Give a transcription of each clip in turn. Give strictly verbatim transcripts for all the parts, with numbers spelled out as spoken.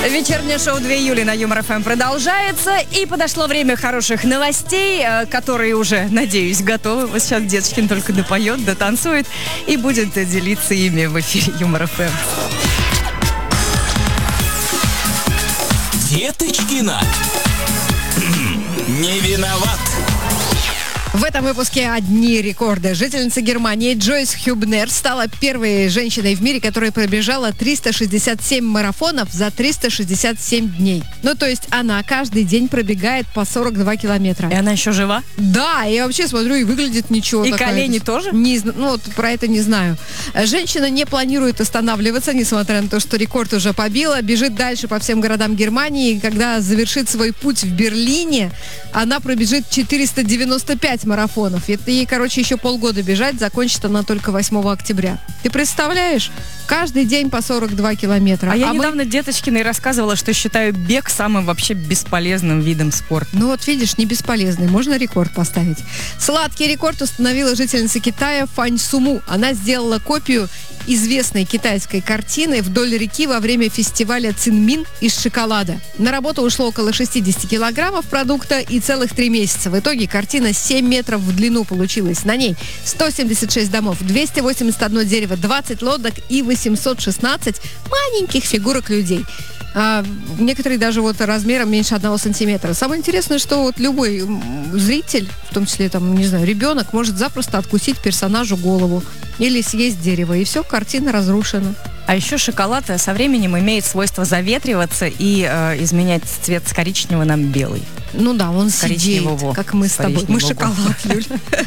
Вечернее шоу два июля на Юмор ФМ продолжается. И подошло время хороших новостей, которые уже, надеюсь, готовы. Вот сейчас Деточкин только допоет, дотанцует и будет делиться ими в эфире Юмор ФМ. Деточкина. Не виноват. В этом выпуске одни рекорды. Жительница Германии Джойс Хюбнер стала первой женщиной в мире, которая пробежала триста шестьдесят семь марафонов за триста шестьдесят семь дней. Ну, то есть она каждый день пробегает по сорок два километра. И она еще жива? Да, я вообще смотрю, и выглядит ничего. И такая. колени тоже? Не, ну, вот про это не знаю. Женщина не планирует останавливаться, несмотря на то, что рекорд уже побила. Бежит дальше по всем городам Германии. И когда завершит свой путь в Берлине, она пробежит четыреста девяносто пять марафонов. Это ей, короче, еще полгода бежать, закончит она только восьмого октября. Ты представляешь? Каждый день по сорок два километра. А, а я мы... недавно Деточкиной рассказывала, что считаю бег самым вообще бесполезным видом спорта. Ну вот видишь, не бесполезный. Можно рекорд поставить. Сладкий рекорд установила жительница Китая Фань Суму. Она сделала копию известной китайской картины вдоль реки во время фестиваля Цинмин из шоколада. На работу ушло около шестьдесят килограммов продукта и целых три месяца. В итоге картина семь метров в длину получилась. На ней сто семьдесят шесть домов, двести восемьдесят одно дерево, двадцать лодок и восемьсот шестнадцать маленьких фигурок людей. А некоторые даже вот размером меньше одного сантиметра. Самое интересное, что вот любой зритель, в том числе, там, не знаю, ребенок, может запросто откусить персонажу голову или съесть дерево, и все, картина разрушена. А еще шоколад со временем имеет свойство заветриваться и э, изменять цвет с коричневого на белый. Ну да, он сидеет, как мы с тобой. Мы шоколад, Юль.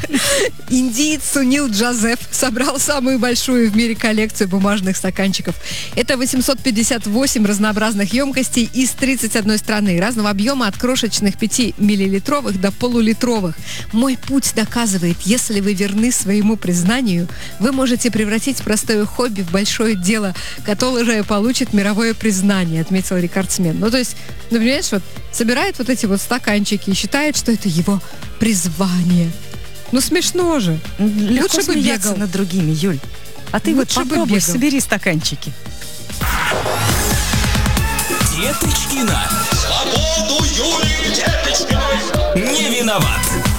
Индиец Сунил Джозеф собрал самую большую в мире коллекцию бумажных стаканчиков. Это восемьсот пятьдесят восемь разнообразных емкостей из тридцати одной страны, разного объема от крошечных пятимиллилитровых до полулитровых. Мой путь доказывает, если вы верны своему признанию, вы можете превратить простое хобби в большое дело, которое получит мировое признание, отметил рекордсмен. Ну, то есть, ну, понимаешь, вот собирает вот эти вот стаканчики и считает, что это его призвание. Ну, смешно же. Легко Лучше бы смеяться бегал над другими, Юль. А ты Лучше вот бы попробуй, бегал. собери стаканчики. Деточкина. Свободу Юлии Деточкиной. Не виноват.